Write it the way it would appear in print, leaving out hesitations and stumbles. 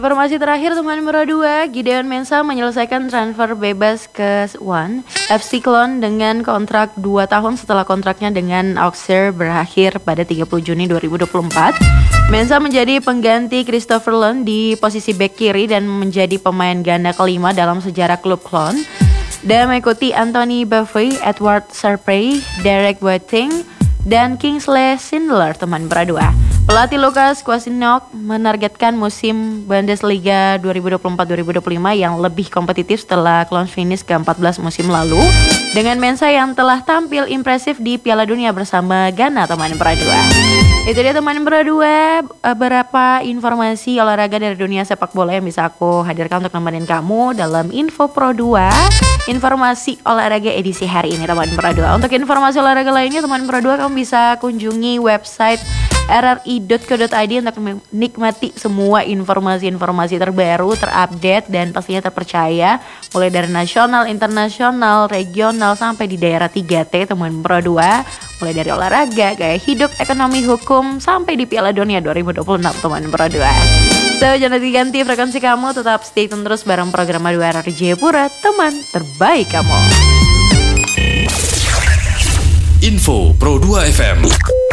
Informasi terakhir teman Pro 2, Gideon Mensah menyelesaikan transfer bebas ke Swan FC Cologne dengan kontrak 2 tahun setelah kontraknya dengan Auxerre berakhir pada 30 Juni 2024. Mensah menjadi pengganti Christopher Lund di posisi bek kiri dan menjadi pemain ganda kelima dalam sejarah klub Cologne. Dan mengikuti Anthony Bafry, Edward Sarpey, Derek Whiting, dan Kingsley Schindler teman Pro 2. Pelatih Lukas Kwasniok menargetkan musim Bundesliga 2024-2025 yang lebih kompetitif setelah Cologne finish ke-14 musim lalu dengan Mensah yang telah tampil impresif di Piala Dunia bersama Ghana teman Pro 2. Itu dia teman Pro 2, beberapa informasi olahraga dari dunia sepak bola yang bisa aku hadirkan untuk nemenin kamu dalam Info Pro 2, informasi olahraga edisi hari ini teman Pro 2. Untuk informasi olahraga lainnya teman Pro 2 kamu bisa kunjungi website rri.co.id untuk menikmati semua informasi-informasi terbaru, terupdate dan pastinya terpercaya mulai dari nasional, internasional, regional sampai di daerah 3T teman Pro 2, mulai dari olahraga, gaya hidup, ekonomi, hukum sampai di Piala Dunia 2026 teman Pro 2. So jangan diganti frekuensi kamu, tetap stay tune terus bareng program 2 RRI Jayapura, teman terbaik kamu. Info Pro 2 FM.